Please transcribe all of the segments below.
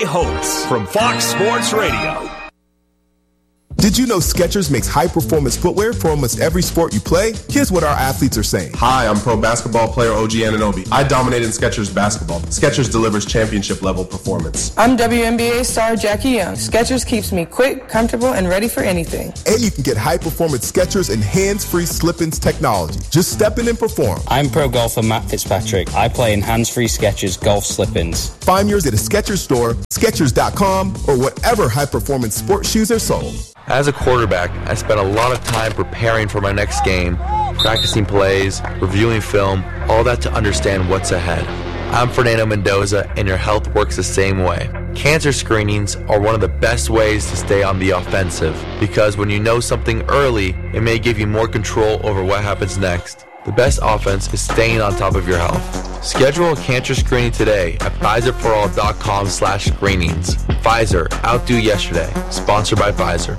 Jay Holtz from Fox Sports Radio. Did you know Skechers makes high-performance footwear for almost every sport you play? Here's what our athletes are saying. Hi, I'm pro basketball player OG Anunoby. I dominate in Skechers basketball. Skechers delivers championship-level performance. I'm WNBA star Jackie Young. Skechers keeps me quick, comfortable, and ready for anything. And you can get high-performance Skechers and hands-free slip-ins technology. Just step in and perform. I'm pro golfer Matt Fitzpatrick. I play in hands-free Skechers golf slip-ins. Find yours at a Skechers store, Skechers.com, or whatever high-performance sports shoes are sold. As a quarterback, I spent a lot of time preparing for my next game, practicing plays, reviewing film, all that to understand what's ahead. I'm Fernando Mendoza, and your health works the same way. Cancer screenings are one of the best ways to stay on the offensive, because when you know something early, it may give you more control over what happens next. The best offense is staying on top of your health. Schedule a cancer screening today at PfizerForAll.com/screenings. Pfizer, outdo yesterday. Sponsored by Pfizer.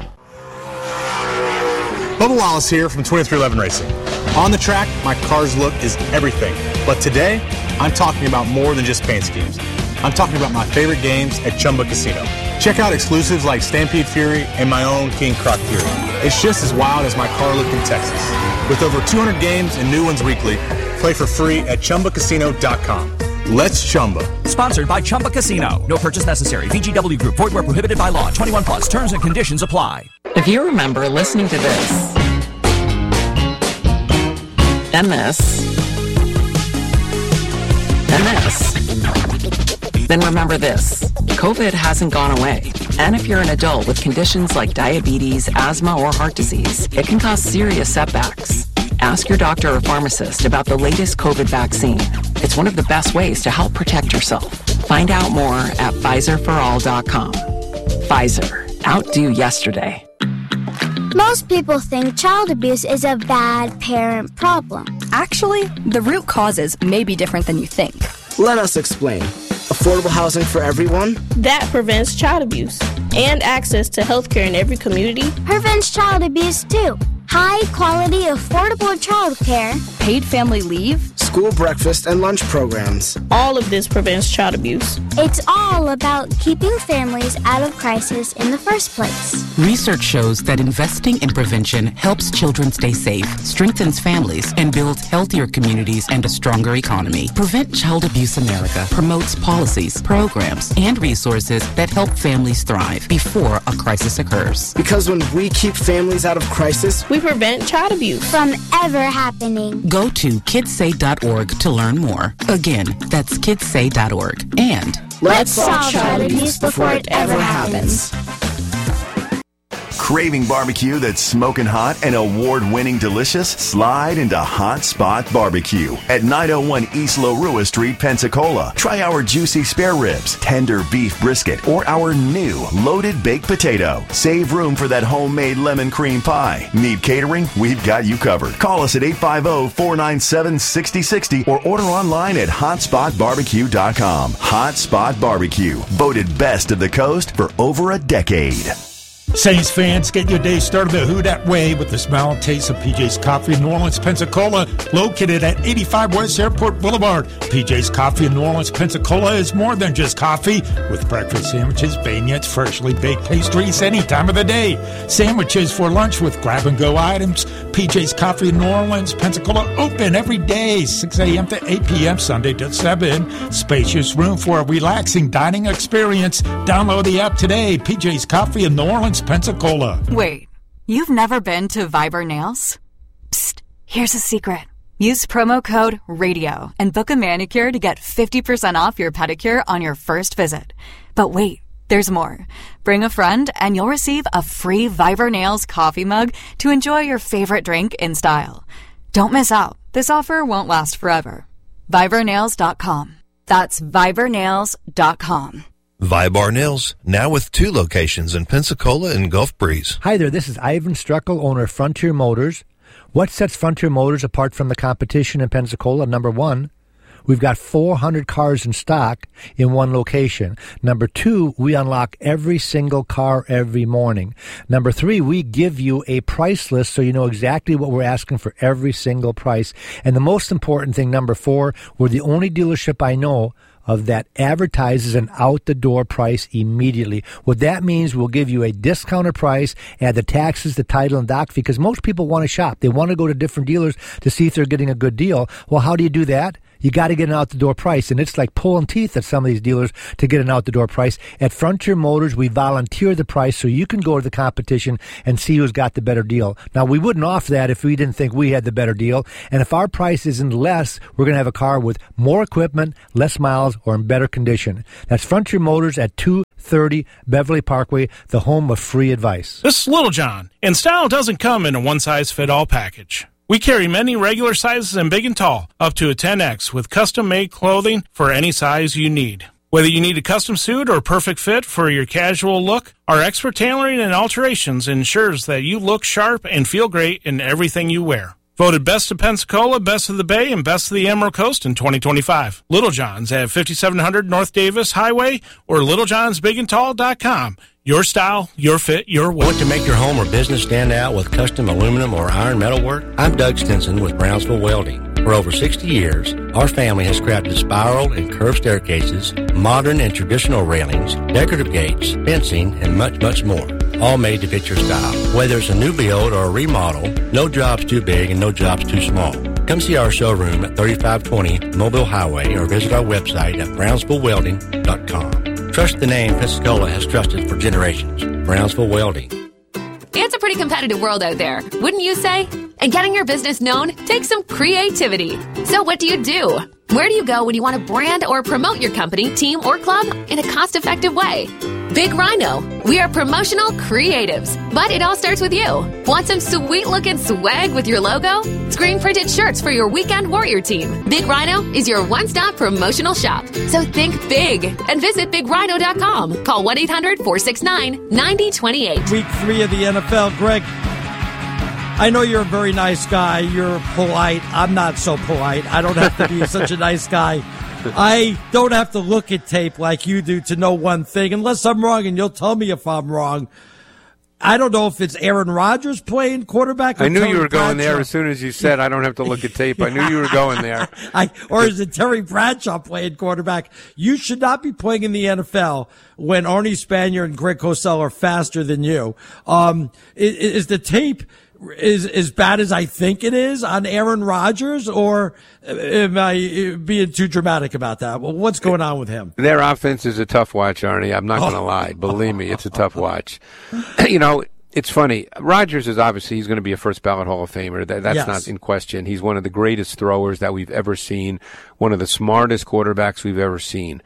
Bubba Wallace here from 2311 Racing. On the track, my car's look is everything. But today, I'm talking about more than just paint schemes. I'm talking about my favorite games at Chumba Casino. Check out exclusives like Stampede Fury and my own King Croc Fury. It's just as wild as my car look in Texas. With over 200 games and new ones weekly, play for free at ChumbaCasino.com. Let's Chumba. Sponsored by Chumba Casino. No purchase necessary. VGW Group. Void where prohibited by law. 21 plus. Terms and conditions apply. If you remember listening to this, and this, and this, then remember this. COVID hasn't gone away. And if you're an adult with conditions like diabetes, asthma, or heart disease, it can cause serious setbacks. Ask your doctor or pharmacist about the latest COVID vaccine. It's one of the best ways to help protect yourself. Find out more at PfizerForAll.com. Pfizer. Outdo yesterday. Most people think child abuse is a bad parent problem. Actually, the root causes may be different than you think. Let us explain. Affordable housing for everyone? That prevents child abuse. And access to health care in every community prevents child abuse too. High quality, affordable child care. Paid family leave. School breakfast and lunch programs. All of this prevents child abuse. It's all about keeping families out of crisis in the first place. Research shows that investing in prevention helps children stay safe, strengthens families, and builds healthier communities and a stronger economy. Prevent Child Abuse America promotes policies, programs, and resources that help families thrive before a crisis occurs. Because when we keep families out of crisis, we prevent child abuse from ever happening. Go to kidssay.org to learn more. Again, that's kidssay.org. And let's solve child abuse before it ever happens. Craving barbecue that's smoking hot and award-winning delicious? Slide into Hot Spot Barbecue at 901 East Lorua Street, Pensacola. Try our juicy spare ribs, tender beef brisket, or our new loaded baked potato. Save room for that homemade lemon cream pie. Need catering? We've got you covered. Call us at 850-497-6060 or order online at hotspotbarbecue.com. Hot Spot Barbecue, voted best of the coast for over a decade. Saints fans, get your day started the Who Dat way with the smell and taste of PJ's Coffee in New Orleans, Pensacola, located at 85 West Airport Boulevard. PJ's Coffee in New Orleans, Pensacola is more than just coffee, with breakfast sandwiches, beignets, freshly baked pastries any time of the day. Sandwiches for lunch with grab-and-go items. PJ's Coffee in New Orleans, Pensacola, open every day, 6 a.m. to 8 p.m., Sunday to 7. Spacious room for a relaxing dining experience. Download the app today. PJ's Coffee in New Orleans, Pensacola. Wait, you've never been to Viber Nails? Psst, here's a secret. Use promo code RADIO and book a manicure to get 50% off your pedicure on your first visit. But wait, there's more. Bring a friend and you'll receive a free Viber Nails coffee mug to enjoy your favorite drink in style. Don't miss out. This offer won't last forever. ViberNails.com. That's ViberNails.com. Vibar Nails, now with 2 locations in Pensacola and Gulf Breeze. Hi there, this is Ivan Struckel, owner of Frontier Motors. What sets Frontier Motors apart from the competition in Pensacola? Number 1, we've got 400 cars in stock in one location. Number 2, we unlock every single car every morning. Number 3, we give you a price list so you know exactly what we're asking for every single price. And the most important thing, number 4, we're the only dealership I know of that advertises an out-the-door price immediately. What that means, we'll give you a discounted price, add the taxes, the title, and doc, because most people want to shop. They want to go to different dealers to see if they're getting a good deal. Well, how do you do that? You got to get an out-the-door price, and it's like pulling teeth at some of these dealers to get an out-the-door price. At Frontier Motors, we volunteer the price so you can go to the competition and see who's got the better deal. Now, we wouldn't offer that if we didn't think we had the better deal, and if our price isn't less, we're going to have a car with more equipment, less miles, or in better condition. That's Frontier Motors at 230 Beverly Parkway, the home of free advice. This is Little John, and style doesn't come in a one-size-fit-all package. We carry many regular sizes and big and tall, up to a 10X, with custom-made clothing for any size you need. Whether you need a custom suit or a perfect fit for your casual look, our expert tailoring and alterations ensures that you look sharp and feel great in everything you wear. Voted Best of Pensacola, Best of the Bay, and Best of the Emerald Coast in 2025. Little John's at 5700 North Davis Highway or littlejohnsbigandtall.com. Your style, your fit, your way. Want to make your home or business stand out with custom aluminum or iron metal work? I'm Doug Stinson with Brownsville Welding. For over 60 years, our family has crafted spiral and curved staircases, modern and traditional railings, decorative gates, fencing, and much, much more. All made to fit your style. Whether it's a new build or a remodel, no job's too big and no job's too small. Come see our showroom at 3520 Mobile Highway or visit our website at brownsvillewelding.com. Trust the name Pensacola has trusted for generations. Brownsville Welding. It's a pretty competitive world out there, wouldn't you say? And getting your business known takes some creativity. So what do? Where do you go when you want to brand or promote your company, team, or club in a cost-effective way? Big Rhino. We are promotional creatives, but it all starts with you. Want some sweet-looking swag with your logo? Screen-printed shirts for your weekend warrior team. Big Rhino is your one-stop promotional shop. So think big and visit BigRhino.com. Call 1-800-469-9028. Week 3 of the NFL. Greg, I know you're a very nice guy. You're polite. I'm not so polite. I don't have to be such a nice guy. I don't have to look at tape like you do to know one thing, unless I'm wrong, and you'll tell me if I'm wrong. I don't know if it's Aaron Rodgers playing quarterback. I knew you were going there as soon as you said, I don't have to look at tape. I knew you were going there. Or is it Terry Bradshaw playing quarterback? You should not be playing in the NFL when Arnie Spanier and Greg Cosell are faster than you. Is the tape is as bad as I think it is on Aaron Rodgers, or am I being too dramatic about that? Well, what's going on with him? Their offense is a tough watch, Arnie. I'm not going to lie. Believe me, it's a tough watch. You know, it's funny. Rodgers is obviously, he's going to be a first ballot Hall of Famer. That's not in question. He's one of the greatest throwers that we've ever seen, one of the smartest quarterbacks we've ever seen.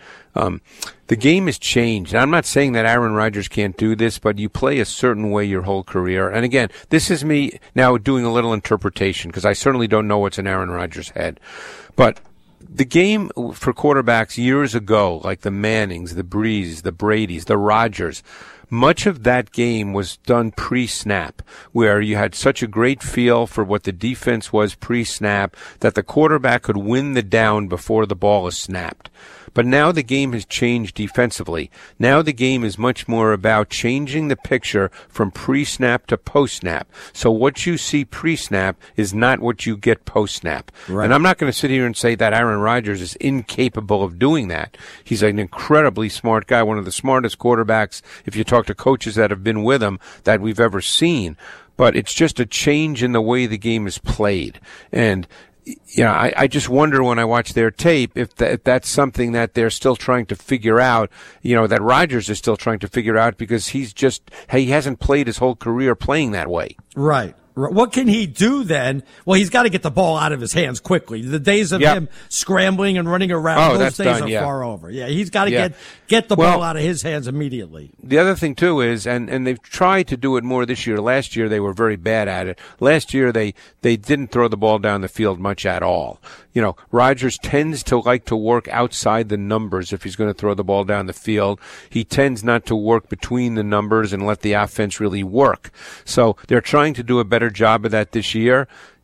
The game has changed. And I'm not saying that Aaron Rodgers can't do this, but you play a certain way your whole career. And again, this is me now doing a little interpretation, because I certainly don't know what's in Aaron Rodgers' head. But the game for quarterbacks years ago, like the Mannings, the Brees, the Bradys, the Rodgers, much of that game was done pre-snap, where you had such a great feel for what the defense was pre-snap that the quarterback could win the down before the ball is snapped. But now the game has changed defensively. Now the game is much more about changing the picture from pre-snap to post-snap. So what you see pre-snap is not what you get post-snap. Right. And I'm not going to sit here and say that Aaron Rodgers is incapable of doing that. He's an incredibly smart guy, one of the smartest quarterbacks, if you talk to coaches that have been with him, that we've ever seen. But it's just a change in the way the game is played. And you know, I just wonder when I watch their tape if that's something that they're still trying to figure out, you know, that Rodgers is still trying to figure out, because he hasn't played his whole career playing that way. Right. What can he do then? Well, he's got to get the ball out of his hands quickly. The days of him scrambling and running around, those days are far over. Yeah, he's got to get the ball out of his hands immediately. The other thing, too, is, and they've tried to do it more this year. Last year, they were very bad at it. Last year, they didn't throw the ball down the field much at all. You know, Rodgers tends to like to work outside the numbers if he's going to throw the ball down the field. He tends not to work between the numbers and let the offense really work. So they're trying to do a better job of that this year.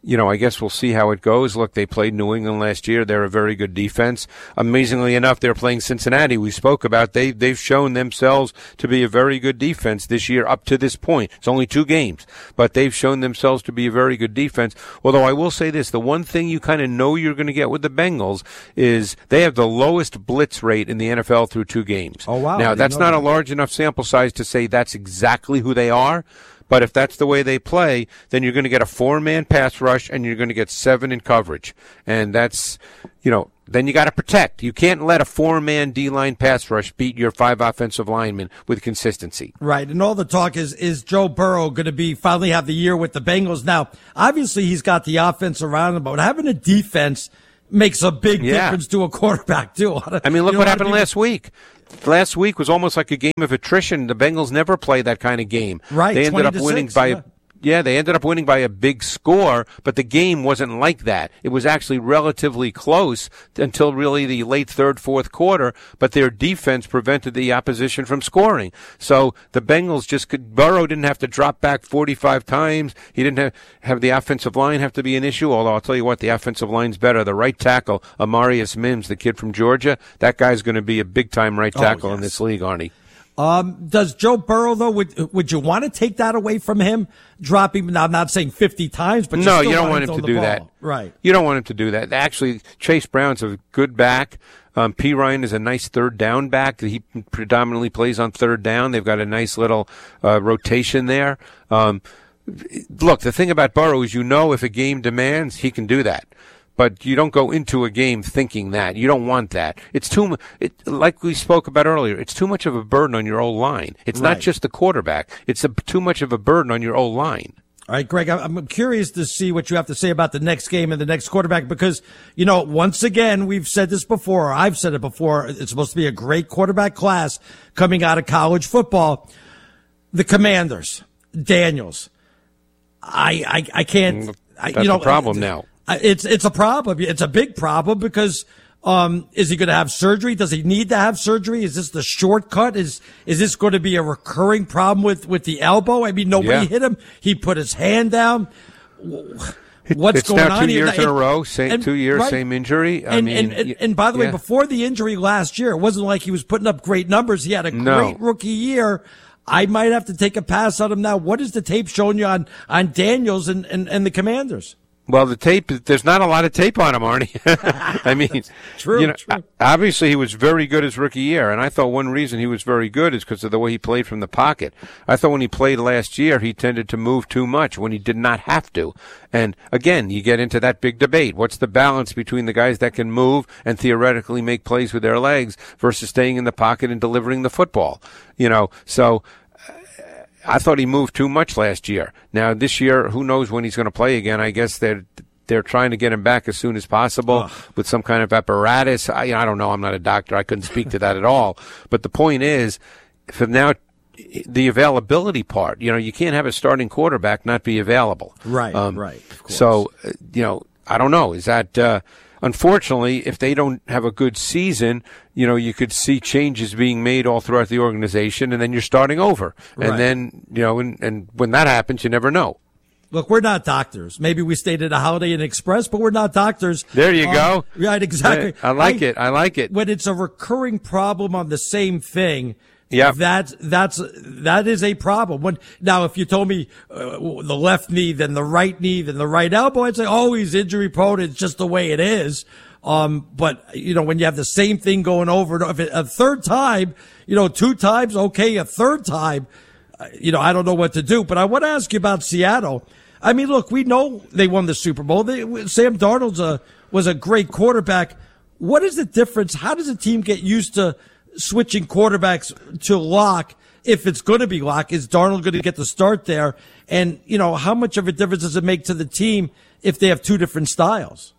I guess we'll see how it goes. Look, they played New England last year. They're a very good defense. Amazingly enough, they're playing Cincinnati. We spoke about they've shown themselves to be a very good defense this year up to this point. It's only 2 games, but they've shown themselves to be a very good defense. Although I will say this, the one thing you kind of know you're going to get with the Bengals is they have the lowest blitz rate in the NFL through 2 games. Oh, wow. Now, that's not a large enough sample size to say that's exactly who they are. But if that's the way they play, then you're going to get a 4-man pass rush and you're going to get 7 in coverage. And that's, then you got to protect. You can't let a 4-man D-line pass rush beat your 5 offensive linemen with consistency. Right. And all the talk is Joe Burrow going to finally have the year with the Bengals? Now, obviously he's got the offense around him, but having a defense makes a big difference to a quarterback too. I mean, look what happened last week. Last week was almost like a game of attrition. The Bengals never play that kind of game. Right. They ended up winning by they ended up winning by a big score, but the game wasn't like that. It was actually relatively close until really the late third, fourth quarter, but their defense prevented the opposition from scoring. So the Bengals Burrow didn't have to drop back 45 times. He didn't have the offensive line have to be an issue, although I'll tell you what, the offensive line's better. The right tackle, Amarius Mims, the kid from Georgia, that guy's going to be a big-time right tackle in this league, Arnie. Does Joe Burrow, though, would you want to take that away from him? Dropping, now I'm not saying 50 times, but no, you don't want him to do that. Right. You don't want him to do that. Actually, Chase Brown's a good back. P. Ryan is a nice third down back. He predominantly plays on third down. They've got a nice little rotation there. Look, the thing about Burrow is if a game demands, he can do that. But you don't go into a game thinking that. You don't want that. It's like we spoke about earlier, it's too much of a burden on your O-line. It's not just the quarterback. It's too much of a burden on your O-line. All right, Greg, I'm curious to see what you have to say about the next game and the next quarterback because, once again, we've said this before, or I've said it before, it's supposed to be a great quarterback class coming out of college football. The Commanders, Daniels, I can't. That's a problem now. It's a problem. It's a big problem because is he going to have surgery? Does he need to have surgery? Is this the shortcut? Is this going to be a recurring problem with the elbow? I mean, nobody hit him. He put his hand down. What's going on here? It's now 2 years in a row, 2 years, same injury. And by the way, before the injury last year, it wasn't like he was putting up great numbers. He had a great rookie year. I might have to take a pass on him now. What is the tape showing you on Daniels and the Commanders? Well, the tape, there's not a lot of tape on him, Arnie. I mean, true. Obviously he was very good his rookie year, and I thought one reason he was very good is because of the way he played from the pocket. I thought when he played last year, he tended to move too much when he did not have to. And again, you get into that big debate. What's the balance between the guys that can move and theoretically make plays with their legs versus staying in the pocket and delivering the football? So I thought he moved too much last year. Now, this year, who knows when he's going to play again. I guess they're trying to get him back as soon as possible with some kind of apparatus. I don't know. I'm not a doctor. I couldn't speak to that at all. But the point is, from now, the availability part, you can't have a starting quarterback not be available. Right, right. Of course. So, I don't know. Is that... Unfortunately, if they don't have a good season, you could see changes being made all throughout the organization, and then you're starting over. Right. And then, and when that happens, you never know. Look, we're not doctors. Maybe we stayed at a Holiday Inn Express, but we're not doctors. There you go. Right, exactly. I like it. When it's a recurring problem on the same thing, yeah, that is a problem. Now, if you told me the left knee, then the right knee, then the right elbow, I'd say, he's injury prone. It's just the way it is. But when you have the same thing going over a third time, 2 times, okay, a third time, I don't know what to do. But I want to ask you about Seattle. I mean, look, we know they won the Super Bowl. Sam Darnold was a great quarterback. What is the difference? How does a team get used to switching quarterbacks to lock? If it's going to be lock, is Darnold going to get the start there? And, how much of a difference does it make to the team if they have 2 different styles?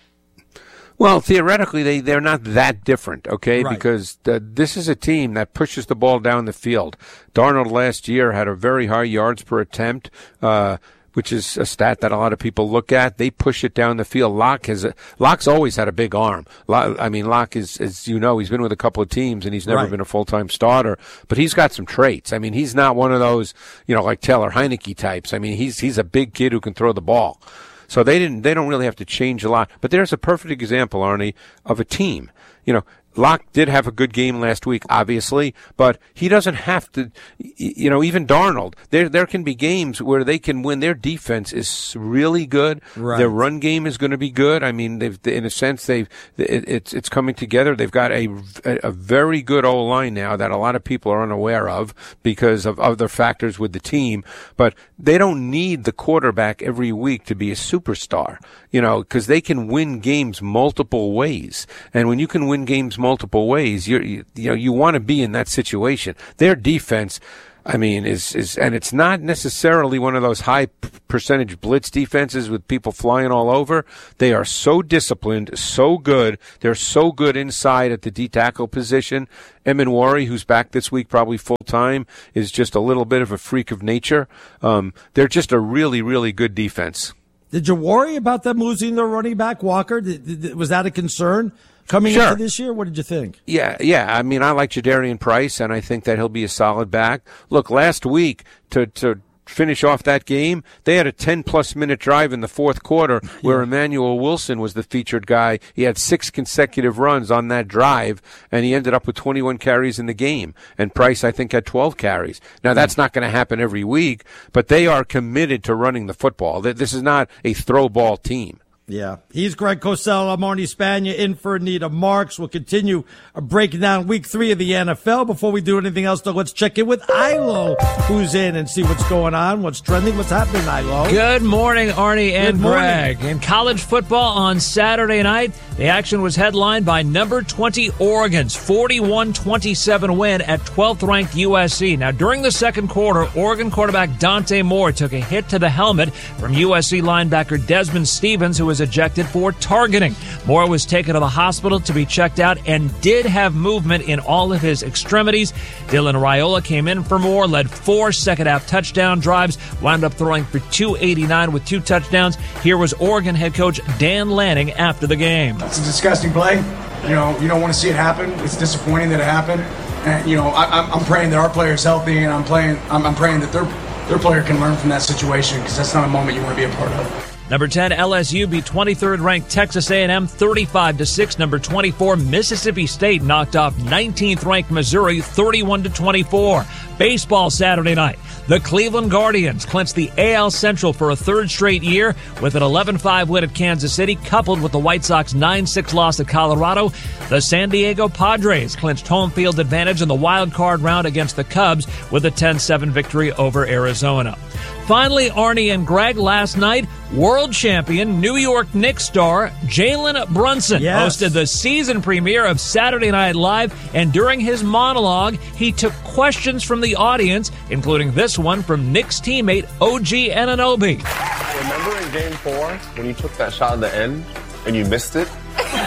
Well, theoretically, they're not that different, okay? Right. Because this is a team that pushes the ball down the field. Darnold last year had a very high yards per attempt, which is a stat that a lot of people look at. They push it down the field. Locke's always had a big arm. Locke is, as you know, he's been with a couple of teams and he's never been a full-time starter, but he's got some traits. I mean, he's not one of those, like Taylor Heineke types. I mean, he's a big kid who can throw the ball. So they don't really have to change a lot. But there's a perfect example, Arnie, of a team. Locke did have a good game last week, obviously, but he doesn't have to, even Darnold. There can be games where they can win. Their defense is really good. Right. Their run game is going to be good. I mean, in a sense, it's coming together. They've got a very good O-line now that a lot of people are unaware of because of other factors with the team, but they don't need the quarterback every week to be a superstar, because they can win games multiple ways. And when you can win games multiple ways, you want to be in that situation. Their defense, I mean, is and it's not necessarily one of those high percentage blitz defenses with people flying all over. They are so disciplined, so good. They're so good inside at the D tackle position. Emanwari, who's back this week probably full time, is just a little bit of a freak of nature. They're just a really, really good defense. Did you worry about them losing their running back, Walker? Was that a concern coming into this year? What did you think? Yeah. I mean, I like Jadarian Price, and I think that he'll be a solid back. Look, last week, to finish off that game, they had a 10-plus minute drive in the fourth quarter where Emmanuel Wilson was the featured guy. He had 6 consecutive runs on that drive, and he ended up with 21 carries in the game. And Price, I think, had 12 carries. Now, that's not going to happen every week, but they are committed to running the football. This is not a throw ball team. Yeah. He's Greg Cosell. I'm Arnie Spagna in for Anita Marks. We'll continue breaking down week 3 of the NFL. Before we do anything else, though, let's check in with Ilo, who's in, and see what's going on, what's trending, what's happening, Ilo. Good morning, Arnie and Greg. In college football on Saturday night, the action was headlined by number 20 Oregon's 41-27 win at 12th-ranked USC. Now, during the second quarter, Oregon quarterback Dante Moore took a hit to the helmet from USC linebacker Desmond Stevens, who was ejected for targeting. Moore was taken to the hospital to be checked out and did have movement in all of his extremities. Dylan Raiola came in for Moore, led 4 second-half touchdown drives, wound up throwing for 289 with 2 touchdowns. Here was Oregon head coach Dan Lanning after the game. It's a disgusting play. You don't want to see it happen. It's disappointing that it happened. And, I'm praying that our player is healthy, and I'm praying that their player can learn from that situation, because that's not a moment you want to be a part of. Number 10, LSU beat 23rd-ranked Texas A&M 35-6. Number 24, Mississippi State knocked off 19th-ranked Missouri 31-24. Baseball Saturday night. The Cleveland Guardians clinched the AL Central for a 3rd straight year with an 11-5 win at Kansas City, coupled with the White Sox 9-6 loss at Colorado. The San Diego Padres clinched home field advantage in the wild card round against the Cubs with a 10-7 victory over Arizona. Finally, Arnie and Greg, last night, world champion New York Knicks star Jalen Brunson hosted the season premiere of Saturday Night Live, and during his monologue, he took questions from the audience, including this one from Knicks teammate OG Anunoby. Remember in Game 4 when you took that shot at the end and you missed it?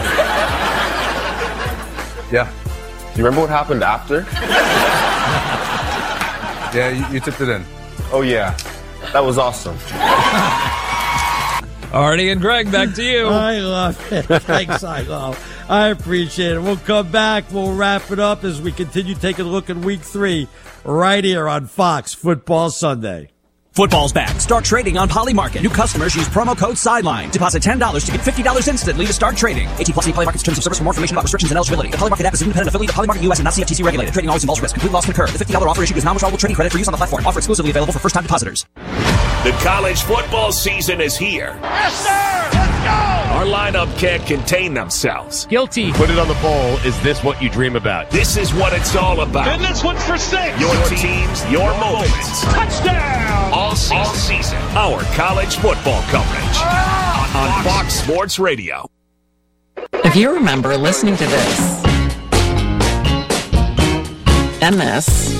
Yeah. Do you remember what happened after? Yeah, you tipped it in. Oh, yeah. That was awesome. Arnie and Greg, back to you. I love it. Thanks, I appreciate it. We'll come back. We'll wrap it up as we continue taking a look at week 3 right here on Fox Football Sunday. Football's back. Start trading on Polymarket. New customers use promo code SIDELINE. Deposit $10 to get $50 instantly to start trading. 18+ Polymarket's terms of service. For more information about restrictions and eligibility. The Polymarket app is an independent affiliate of Polymarket US and not CFTC regulated. Trading always involves risk. Complete loss concurred. The $50 offer issued is non-withdrawable trading credit for use on the platform. Offer exclusively available for first-time depositors. The college football season is here. Yes, sir! Let's go! Our lineup can't contain themselves. Guilty. Put it on the poll. Is this what you dream about? This is what it's all about. And this one's for 6. Your teams, your moments. Touchdown! All season. Our college football coverage on Fox Sports Radio. If you remember listening to this, and this,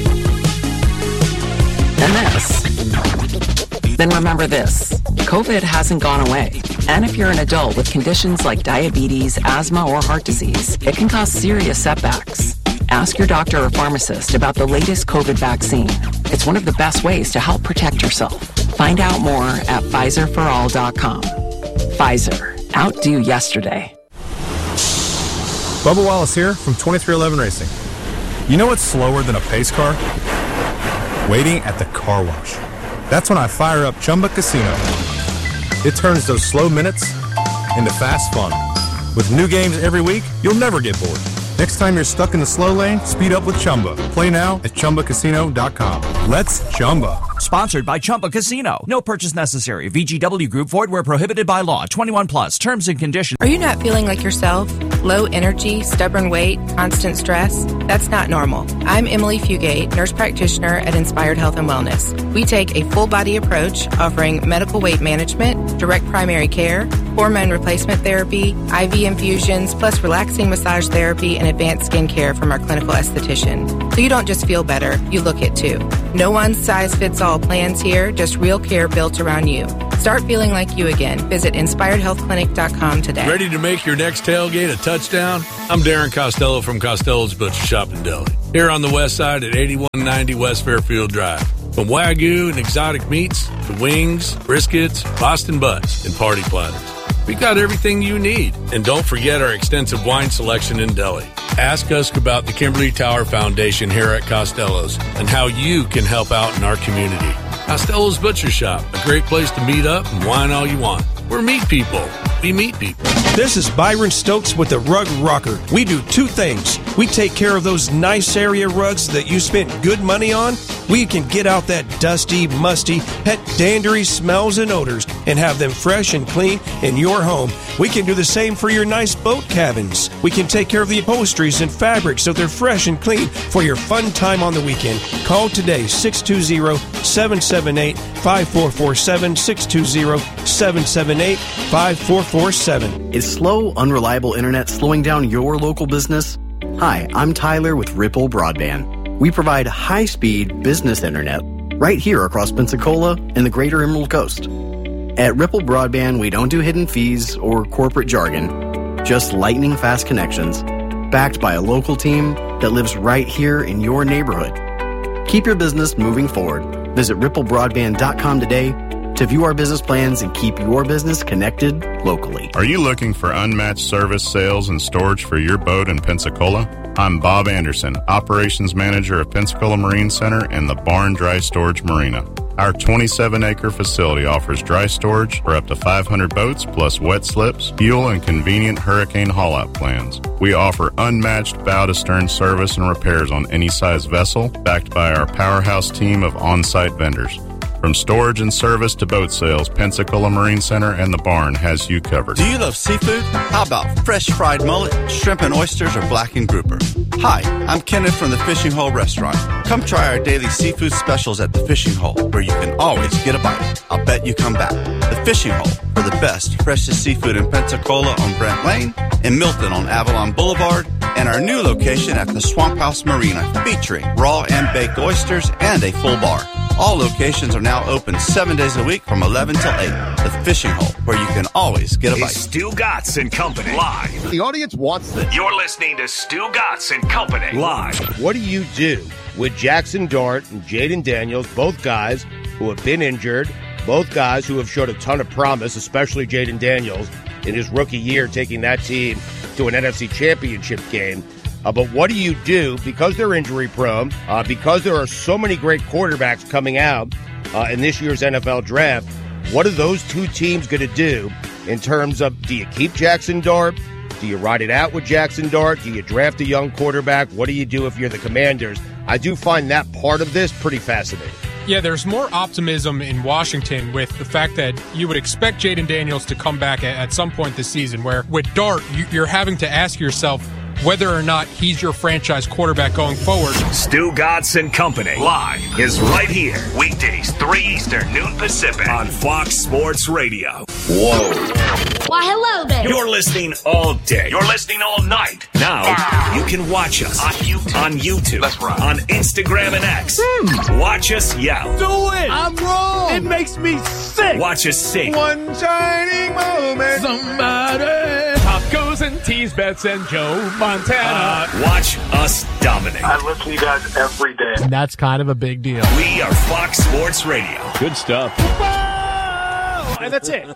and this, then remember this. COVID hasn't gone away. And if you're an adult with conditions like diabetes, asthma, or heart disease, it can cause serious setbacks. Ask your doctor or pharmacist about the latest COVID vaccine. It's one of the best ways to help protect yourself. Find out more at PfizerForAll.com. Pfizer. Outdo yesterday. Bubba Wallace here from 2311 Racing. You know what's slower than a pace car? Waiting at the car wash. That's when I fire up Chumba Casino. It turns those slow minutes into fast fun. With new games every week, you'll never get bored. Next time you're stuck in the slow lane, speed up with Chumba. Play now at ChumbaCasino.com. Let's Chumba. Sponsored by Chumba Casino. No purchase necessary. VGW Group. Void where prohibited by law. 21 plus. Terms and conditions. Are you not feeling like yourself? Low energy, stubborn weight, constant stress? That's not normal. I'm Emily Fugate, nurse practitioner at Inspired Health and Wellness. We take a full body approach offering medical weight management, direct primary care, hormone replacement therapy, IV infusions, plus relaxing massage therapy and advanced skin care from our clinical esthetician. So you don't just feel better, you look it too. No one size fits all plans here, just real care built around you. Start feeling like you again. Visit InspiredHealthClinic.com today. Ready to make your next tailgate a touchdown? I'm Darren Costello from Costello's Butcher Shop in Delhi. Here on the west side at 8190 West Fairfield Drive. From Wagyu and exotic meats to wings, briskets, Boston butts, and party platters. We got everything you need. And don't forget our extensive wine selection in Delhi. Ask us about the Kimberly Tower Foundation here at Costello's and how you can help out in our community. Costello's Butcher Shop, a great place to meet up and wine all you want. We're meat people. We meet people. This is Byron Stokes with the Rug Rocker. We do two things. We take care of those nice area rugs that you spent good money on. We can get out that dusty, musty, pet dandery smells and odors and have them fresh and clean in your home. We can do the same for your nice boat cabins. We can take care of the upholsteries and fabrics so they're fresh and clean for your fun time on the weekend. Call today, 620-778-5447, 620-778-5447. Is slow, unreliable internet slowing down your local business? Hi, I'm Tyler with Ripple Broadband. We provide high-speed business internet right here across Pensacola and the greater Emerald Coast. At Ripple Broadband, we don't do hidden fees or corporate jargon, just lightning-fast connections, backed by a local team that lives right here in your neighborhood. Keep your business moving forward. Visit ripplebroadband.com today to view our business plans and keep your business connected locally. Are you looking for unmatched service, sales, and storage for your boat in Pensacola? I'm Bob Anderson, Operations Manager of Pensacola Marine Center and the Barn Dry Storage Marina. Our 27-acre facility offers dry storage for up to 500 boats, plus wet slips, fuel, and convenient hurricane haul-out plans. We offer unmatched bow-to-stern service and repairs on any size vessel, backed by our powerhouse team of on-site vendors. From storage and service to boat sales, Pensacola Marine Center and the Barn has you covered. Do you love seafood? How about fresh fried mullet, shrimp and oysters, or blackened grouper? Hi, I'm Kenneth from the Fishing Hole Restaurant. Come try our daily seafood specials at the Fishing Hole, where you can always get a bite. I'll bet you come back. The Fishing Hole, for the best, freshest seafood in Pensacola on Brent Lane, in Milton on Avalon Boulevard, and our new location at the Swamp House Marina, featuring raw and baked oysters and a full bar. All locations are now open 7 days a week from 11 till 8. The Fishing Hole, where you can always get a bite. Stu Gatz and Company live. The audience wants this. You're listening to Stu Gatz and Company live. What do you do with Jackson Dart and Jaden Daniels, both guys who have been injured, both guys who have showed a ton of promise, especially Jaden Daniels in his rookie year taking that team to an NFC Championship game? But what do you do because they're injury prone, because there are so many great quarterbacks coming out in this year's NFL draft? What are those two teams going to do in terms of, do you keep Jackson Dart? Do you ride it out with Jackson Dart? Do you draft a young quarterback? What do you do if you're the Commanders? I do find that part of this pretty fascinating. Yeah, there's more optimism in Washington with the fact that you would expect Jaden Daniels to come back at some point this season, where with Dart, you're having to ask yourself whether or not he's your franchise quarterback going forward. Stu Gatz and Company live is right here. Weekdays, 3 Eastern, noon Pacific on Fox Sports Radio. Whoa. Why, hello there. You're listening all day. You're listening all night. Now, you can watch us on YouTube. That's right. On Instagram and X. Watch us yell. Do it. I'm wrong. It makes me sick. Watch us sing. One shining moment. Somebody. Tacos and tease bets and Joe Montana. Watch us dominate. I listen to you guys every day. And that's kind of a big deal. We are Fox Sports Radio. Good stuff. And that's it.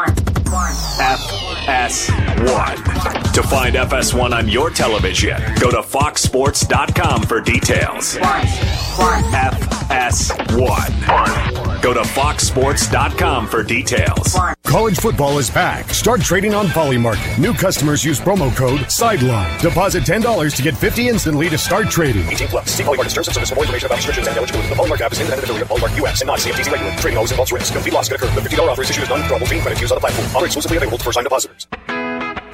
FS1. To find FS1 on your television, go to foxsports.com for details. FS1. Go to foxsports.com for details. College football is back. Start trading on Polymarket. New customers use promo code SIDELINE. Deposit $10 to get $50 instantly to start trading. 18 plus. See Polymarket terms and service for more information about restrictions and eligibility. The Polymarket app is independent affiliate of Polymarket US and not CFTC regulated. Trading always involves risk. Complete loss could occur. The $50 offer is issued as non-withdrawable fee credit used on the platform. Offer exclusively available to first-time depositors.